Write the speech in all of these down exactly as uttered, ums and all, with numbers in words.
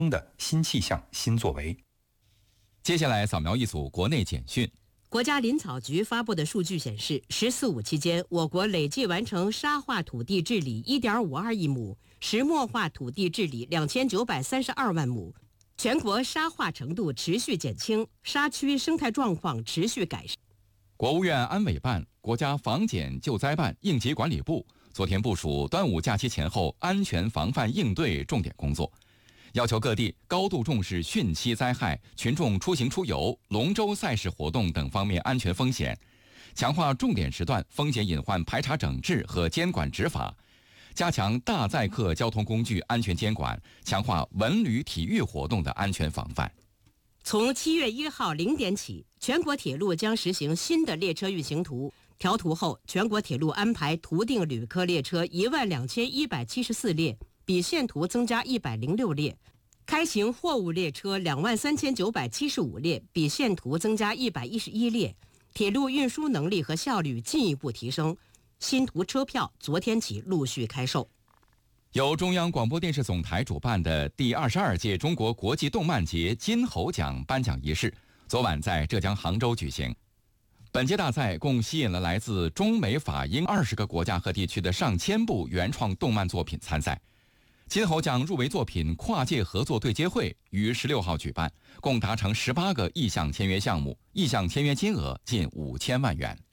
的新气象、新作为。 接下来扫描一组国内简讯。 国家林草局发布的数据显示，十四五期间，我国累计完成沙化土地治理 一点五二亿亩，石墨化土地治理两千九百三十二万亩，全国沙化程度持续减轻，沙区生态状况持续改善。 国务院安委办、国家防检救灾办、应急管理部昨天部署端午假期前后安全防范应对重点工作，要求各地高度重视汛期灾害、群众出行出游、龙舟赛事活动等方面安全风险，强化重点时段风险隐患排查整治和监管执法，加强大载客交通工具安全监管，强化文旅体育活动的安全防范。 从七月一号零点起，全国铁路将实行新的列车运行图。调图后，全国铁路安排图定旅客列车一万两千一百七十四列，比现图增加一百零六列；开行货物列车两万三千九百七十五列，比现图增加一百一十一列。铁路运输能力和效率进一步提升。新图车票昨天起陆续开售。 由中央广播电视总台主办的第二十二届中国国际动漫节金猴奖颁奖仪式昨晚在浙江杭州举行。本届大赛共吸引了来自中美法英二十个国家和地区的上千部原创动漫作品参赛。金猴奖入围作品跨界合作对接会于十六号举办，共达成十八个意向签约项目，意向签约金额近五千万元。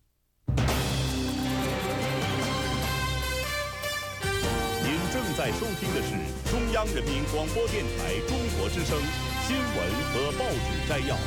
正在收听的是中央人民广播电台中国之声新闻和报纸摘要。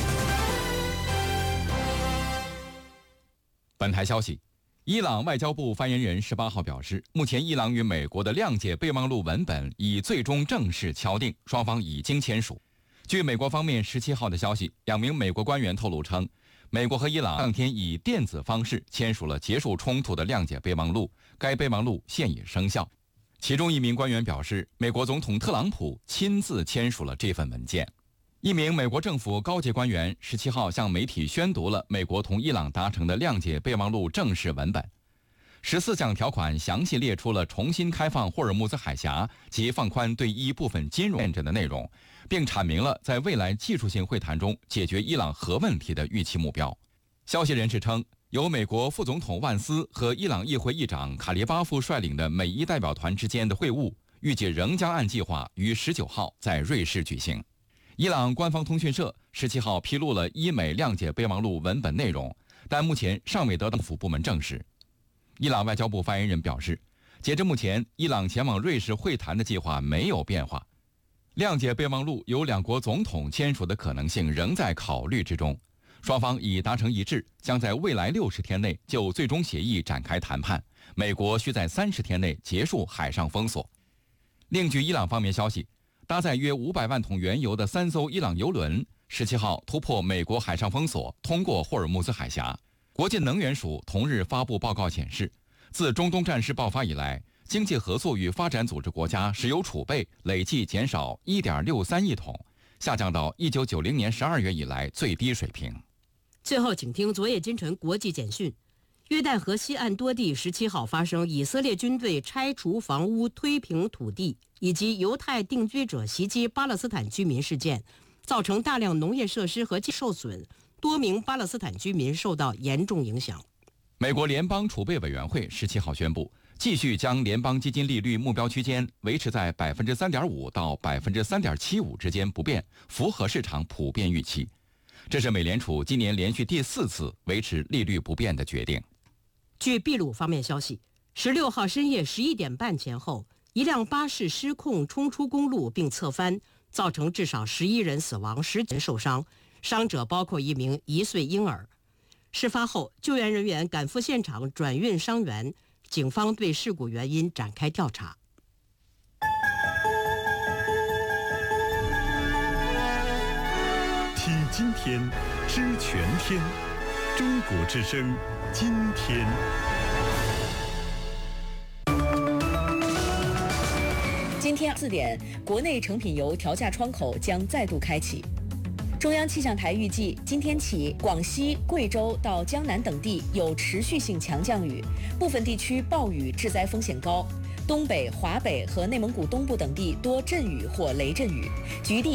本台消息，伊朗外交部发言人十八号表示，目前伊朗与美国的谅解备忘录文本已最终正式敲定，双方已经签署。据美国方面十七号的消息，两名美国官员透露称，美国和伊朗当天以电子方式签署了结束冲突的谅解备忘录，该备忘录现已生效。其中一名官员表示，美国总统特朗普亲自签署了这份文件。一名美国政府高级官员十七号向媒体宣读了美国同伊朗达成的谅解备忘录正式文本。十四项条款详细列出了重新开放霍尔木兹海峡及放宽对伊部分金融限制的内容，并阐明了在未来技术性会谈中解决伊朗核问题的预期目标。消息人士称，由美国副总统万斯和伊朗议会议长卡利巴夫率领的美伊代表团之间的会晤，预计仍将按计划于十九号在瑞士举行。伊朗官方通讯社十七号披露了伊美谅解备忘录文本内容，但目前尚未得到政府部门证实。伊朗外交部发言人表示，截至目前，伊朗前往瑞士会谈的计划没有变化。谅解备忘录由两国总统签署的可能性仍在考虑之中。双方已达成一致，将在未来六十天内就最终协议展开谈判。美国需在三十天内结束海上封锁。另据伊朗方面消息，搭载约五百万桶原油的三艘伊朗油轮十七号突破美国海上封锁，通过霍尔木兹海峡。国际能源署同日发布报告显示，自中东战事爆发以来，经济合作与发展组织国家石油储备累计减少 一点六三亿桶，下降到一九九零年十二月以来最低水平。 最后，请听昨夜今晨国际简讯。约旦河西岸多地十七号发生以色列军队拆除房屋、推平土地，以及犹太定居者袭击巴勒斯坦居民事件，造成大量农业设施和基受损，多名巴勒斯坦居民受到严重影响。 美国联邦储备委员会十七号宣布，继续将联邦基金利率目标区间维持在百分之三点五到百分之三点七五之间不变，符合市场普遍预期。这是美联储今年连续第四次维持利率不变的决定。 据秘鲁方面消息，十六号深夜十一点半前后，一辆巴士失控冲出公路并侧翻，造成至少十一人死亡，十人受伤，伤者包括一名一岁婴儿。事发后，救援人员赶赴现场转运伤员，警方对事故原因展开调查。 听今天，知全天，中国之声，今天。 今天四点，国内成品油调价窗口将再度开启。中央气象台预计，今天起，广西、贵州到江南等地有持续性强降雨，部分地区暴雨致灾风险高。 东北、华北和内蒙古东部等地多阵雨或雷阵雨，局地